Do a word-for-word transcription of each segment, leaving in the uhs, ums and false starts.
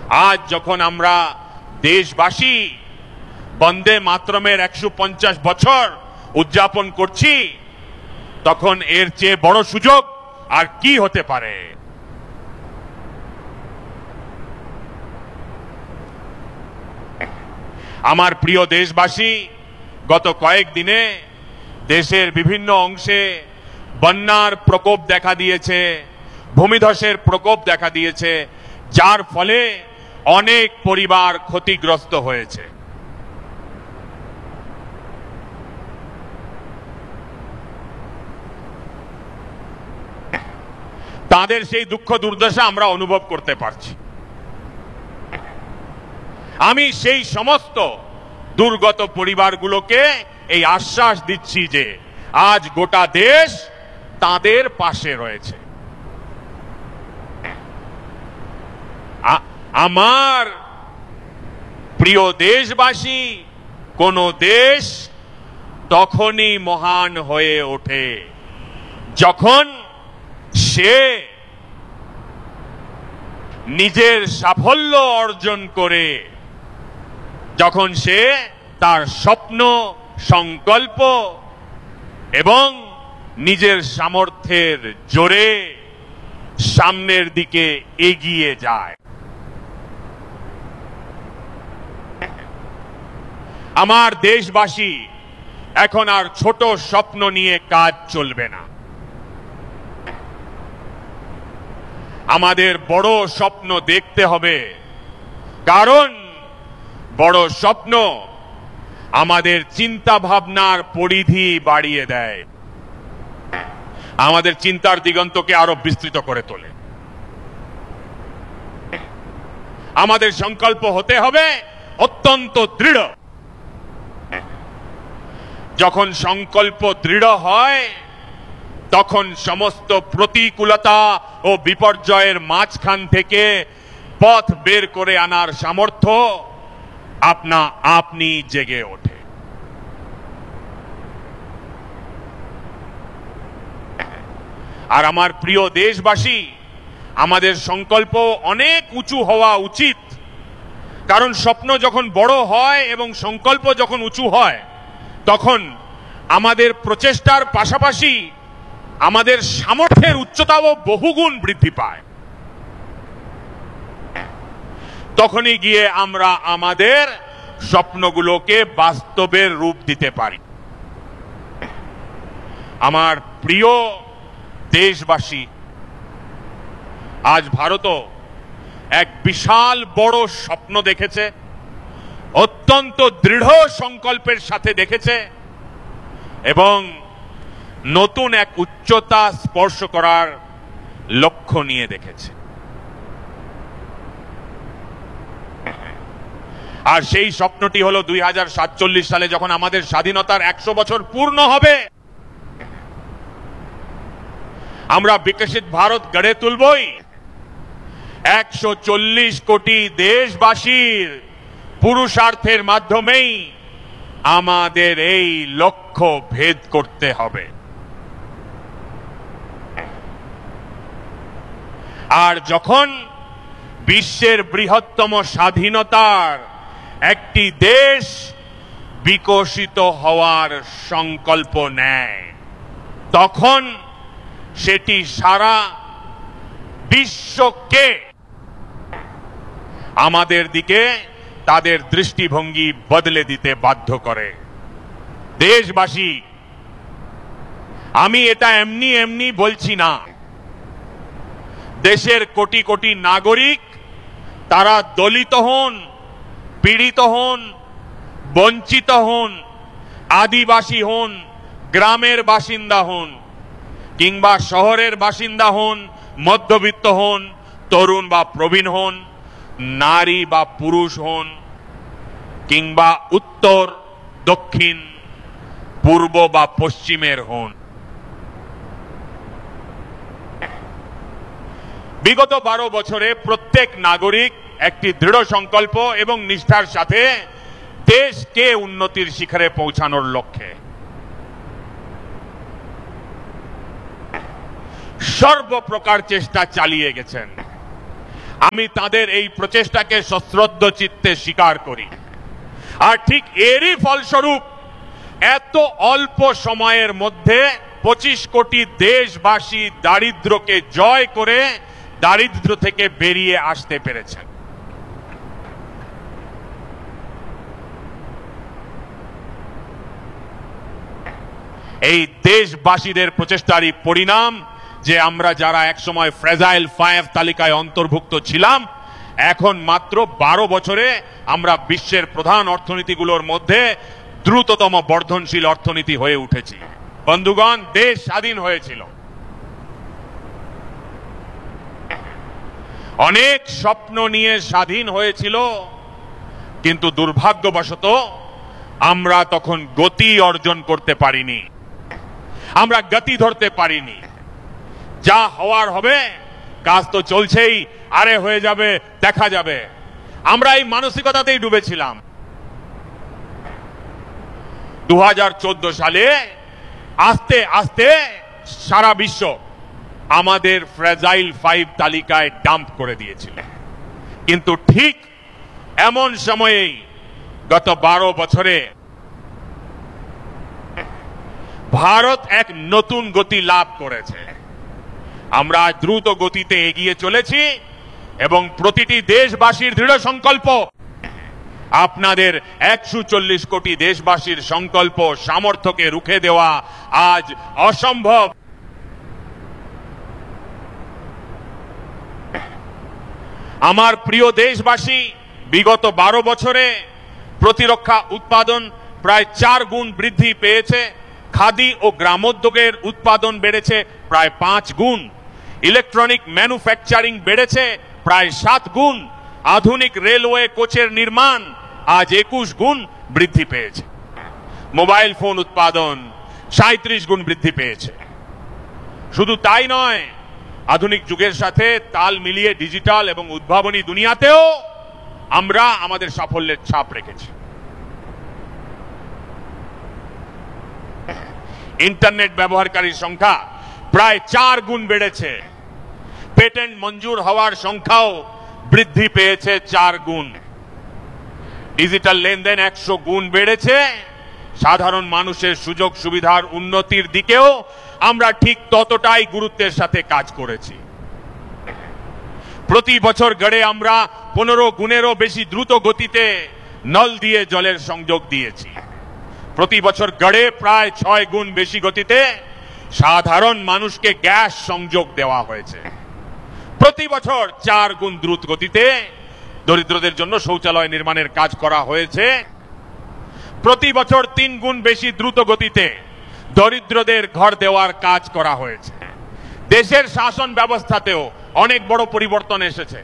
আজ যখন আমরা দেশবাসী বন্দে মাতরমের একশো পঞ্চাশ বছর উদযাপন করছি, তখন এর চেয়ে বড় সুযোগ আর কি হতে পারে? আমার প্রিয় দেশবাসী, গত কয়েকদিনে দেশের বিভিন্ন অংশে বন্যার প্রকোপ দেখা দিয়েছে, ভূমিধসের প্রকোপ দেখা দিয়েছে, যার ফলে অনেক পরিবার ক্ষতিগ্রস্ত হয়েছে। তাদের সেই দুঃখ দুর্দশা আমরা অনুভব করতে পারছি। আমি সেই সমস্ত দুর্গত পরিবারগুলোকে এই আশ্বাস দিচ্ছি যে আজ গোটা দেশ তাদের পাশে রয়েছে। আমার প্রিয় দেশবাসী, কোন দেশ তখনই মহান হয়ে ওঠে যখন সে নিজের সাফল্য অর্জন করে, যখন সে তার স্বপ্ন, সংকল্প এবং নিজের সামর্থ্যের জোরে সামনের দিকে এগিয়ে যায়। আমার দেশবাসী, এখন আর ছোট স্বপ্ন নিয়ে কাজ চলবে না। আমাদের বড় স্বপ্ন দেখতে হবে, কারণ বড় স্বপ্ন আমাদের চিন্তা ভাবনার পরিধি বাড়িয়ে দেয়, আমাদের চিন্তার দিগন্তকে আরো বিস্তৃত করে তোলে। আমাদের সংকল্প হতে হবে অত্যন্ত দৃঢ়। যখন সংকল্প দৃঢ় হয়, তখন সমস্ত প্রতিকূলতা ও বিপর্যয়ের মাঝখান থেকে পথ বের করে আনার সামর্থ্য আপনা আপনি জেগে ওঠে। আর আমার প্রিয় দেশবাসী, আমাদের সংকল্প অনেক উঁচু হওয়া উচিত, কারণ স্বপ্ন যখন বড় হয় এবং সংকল্প যখন উঁচু হয়, তখন আমাদের প্রচেষ্টার পাশাপাশি আমাদের সামর্থ্যের উচ্চতাও বহুগুণ বৃদ্ধি পায়। তখনই গিয়ে আমরা আমাদের স্বপ্নগুলোকে বাস্তবের রূপ দিতে পারি। আমার প্রিয় দেশবাসী, আজ ভারতও এক বিশাল বড় স্বপ্ন দেখেছে, অত্যন্ত দৃঢ় সংকল্পের সাথে দেখেছে এবং নতুন এক উচ্চতা স্পর্শ করার লক্ষ্য নিয়ে দেখেছে। আর সেই স্বপ্নটি হলো দুই হাজার সাতচল্লিশ সালে যখন আমাদের স্বাধীনতার একশো বছর পূর্ণ হবে, আমরা বিকশিত ভারত গড়ে তুলবই। একশো চল্লিশ কোটি দেশবাসীর পুরুষার্থের মাধ্যমেই আমাদের এই লক্ষ্য ভেদ করতে হবে। আর যখন বিশ্বের বৃহত্তম স্বাধীনতার একটি দেশ বিকশিত হওয়ার সংকল্প নেয়, তখন সেটি সারা বিশ্বকে আমাদের দিকে তাদের দৃষ্টিভঙ্গি বদলে দিতে বাধ্য করে। দেশবাসী, আমি এটা এমনি এমনি বলছি না। দেশের কোটি কোটি নাগরিক, তারা দলিত হন, পীড়িত হন, বঞ্চিত হন, আদিবাসী হন, গ্রামের বাসিন্দা হন, কিংবা শহরের বাসিন্দা হন, মধ্যবিত্ত হন, তরুণ বা প্রবীণ হন, নারী বা পুরুষ হন, কিংবা উত্তর, দক্ষিণ, পূর্ব বা পশ্চিমের হন। বিগত বারো বছরে প্রত্যেক নাগরিক একটি দৃঢ় সংকল্প এবং নিষ্ঠার সাথে দেশকে উন্নতির শিখরে পৌঁছানোর লক্ষ্যে সর্বপ্রকার চেষ্টা চালিয়ে গেছেন। আমি তাদের এই প্রচেষ্টাকে সশ্রদ্ধ চিত্তে স্বীকার করি। আর ঠিক এরই ফলস্বরূপ এত অল্প সময়ের মধ্যে পঁচিশ কোটি দেশবাসী দারিদ্র্যকে জয় করে দারিদ্র্য থেকে বেরিয়ে আসতে পেরেছেন। এই দেশবাসীদের প্রচেষ্টারই পরিণাম যে আমরা যারা একসময় ফ্রেজাইল ফাইভ তালিকায় অন্তর্ভুক্ত ছিলাম, এখন মাত্র বারো বছরে আমরা বিশ্বের প্রধান অর্থনীতিগুলোর মধ্যে দ্রুততম বর্ধনশীল অর্থনীতি হয়ে উঠেছি। বন্ধুগণ, দেশ স্বাধীন হয়েছিল, অনেক স্বপ্ন নিয়ে স্বাধীন হয়েছিল, কিন্তু দুর্ভাগ্যবশত আমরা তখন গতি অর্জন করতে পারিনি, আমরা গতি ধরতে পারিনি। যা হওয়ার হবে, কাজ তো চলছেই, আরে হয়ে যাবে, দেখা যাবে। আমরা এই মানসিকতাতেই ডুবেছিলাম। দু হাজার চোদ্দ সালে আস্তে আস্তে সারা বিশ্ব আমাদের ফ্রেজাইল ফাইভ তালিকায় ডাম্প করে দিয়েছিল, কিন্তু ঠিক এমন সময়েই গত বারো বছরে ভারত এক নতুন গতি লাভ করেছে। আমরা দ্রুত গতিতে এগিয়ে চলেছি এবং প্রতিটি দেশবাসীর দৃঢ় সংকল্প, আপনাদের একশো চল্লিশ কোটি দেশবাসীর সংকল্প সামর্থ্যকে রুখে দেওয়া আজ অসম্ভব। আমার প্রিয় দেশবাসী, বিগত বারো বছরে প্রতিরক্ষা উৎপাদন প্রায় চার গুণ বৃদ্ধি পেয়েছে, খাদি ও গ্রামোদ্যোগের উৎপাদন বেড়েছে প্রায় পাঁচ গুণ, ইলেকট্রনিক ম্যানুফ্যাকচারিং বেড়েছে প্রায় সাত গুণ, আধুনিক রেলওয়ে কোচের নির্মাণ আজ একুশ গুণ বৃদ্ধি পেয়েছে, মোবাইল ফোন উৎপাদন সাঁত্রিশ গুণ বৃদ্ধি পেয়েছে। শুধু তাই নয়, আধুনিক যুগের সাথে তাল মিলিয়ে ডিজিটাল এবং উদ্ভাবনী দুনিয়াতেও আমরা আমাদের সাফল্যের ছাপ রেখেছি। ইন্টারনেট ব্যবহারকারীর সংখ্যা প্রায় চার গুণ বেড়েছে, পেটেন্ট মঞ্জুর হওয়ার সংখ্যাও বৃদ্ধি পেয়েছে চার গুণ, ডিজিটাল লেনদেন একশো গুণ বেড়েছে। সাধারণ মানুষের সুযোগ সুবিধার উন্নতির দিকেও আমরা ঠিক ততটাই গুরুত্বের সাথে কাজ করেছি। প্রতি বছর গড়ে আমরা পনেরো গুণেরও বেশি দ্রুত গতিতে নল দিয়ে জলের সংযোগ দিয়েছি। প্রতি বছর গড়ে প্রায় ছয় গুণ বেশি গতিতে সাধারণ মানুষকে গ্যাস সংযোগ দেওয়া হয়েছে। প্রতি বছর চার গুণ দ্রুত গতিতে দরিদ্রদের জন্য শৌচালয় নির্মাণের কাজ করা হয়েছে। প্রতি বছর তিন গুণ বেশি দ্রুত গতিতে দরিদ্রদের ঘর দেওয়ার কাজ করা হয়েছে। দেশের শাসন ব্যবস্থাতেও অনেক বড় পরিবর্তন এসেছে।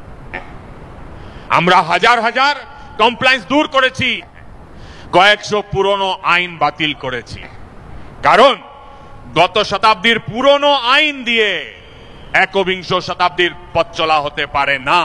আমরা হাজার হাজার কমপ্লায়েন্স দূর করেছি, কয়েকশো পুরনো আইন বাতিল করেছি, কারণ গত শতাব্দীর পুরনো আইন দিয়ে একবিংশ শতাব্দীর পথ চলা হতে পারে না।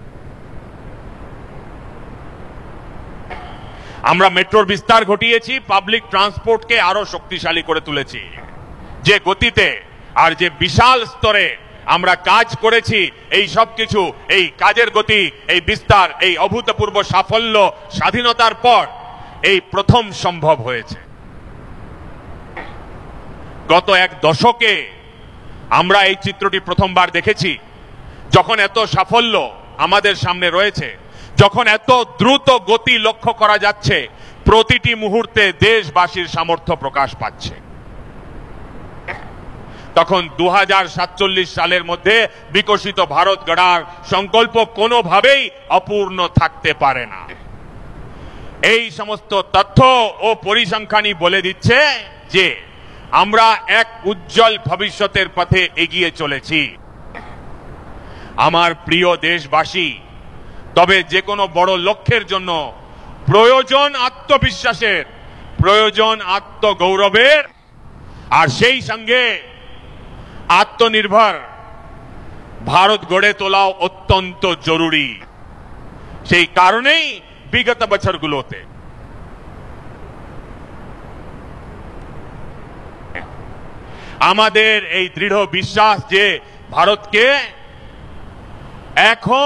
আমরা মেট্রোর বিস্তার ঘটিয়েছি, পাবলিক ট্রান্সপোর্টকে আরো শক্তিশালী করে তুলেছি। যে গতিতে আর যে বিশাল স্তরে আমরা কাজ করেছি, এই সব কিছু, এই কাজের গতি, এই বিস্তার, এই অভূতপূর্ব সাফল্য স্বাধীনতার পর এই প্রথম সম্ভব হয়েছে। গত এক দশকে আমরা এই চিত্রটি প্রথমবার দেখেছি, যখন এত সাফল্য আমাদের সামনে রয়েছে, যখন এত দ্রুত গতি লক্ষ্য করা যাচ্ছে, প্রতিটি মুহূর্তে দেশবাসীর সামর্থ্য প্রকাশ পাচ্ছে। তখন দু হাজার সাতচল্লিশ সালের মধ্যে বিকশিত ভারত গড়ার সংকল্প কোনোভাবেই অপূর্ণ থাকতে পারে না। এই সমস্ত তথ্য ও পরিসংখ্যানই বলে দিচ্ছে যে আমরা এক উজ্জ্বল ভবিষ্যতের পথে এগিয়ে চলেছি। আমার প্রিয় দেশবাসী, তবে যে কোনো বড় লক্ষ্যের জন্য প্রয়োজন আত্মবিশ্বাসের, প্রয়োজন আত্মগৌরবের, আর সেই সঙ্গে আত্মনির্ভর ভারত গড়ে তোলাও অত্যন্ত জরুরি। সেই কারণেই বিগত বছরগুলোতে আমাদের এই দৃঢ় বিশ্বাস যে ভারতকে এখন